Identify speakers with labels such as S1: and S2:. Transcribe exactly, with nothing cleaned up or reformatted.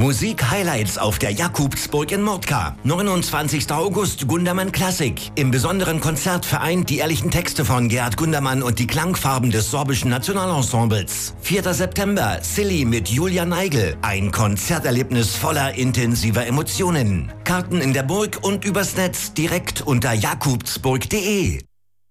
S1: Musik-Highlights auf der Jakobsburg in Murtka. neunundzwanzigster August Gundermann Klassik. Im besonderen Konzert vereint die ehrlichen Texte von Gerhard Gundermann und die Klangfarben des sorbischen Nationalensembles. vierter September Silly mit Julia Neigel. Ein Konzerterlebnis voller intensiver Emotionen. Karten in der Burg und übers Netz direkt unter jakobsburg punkt de.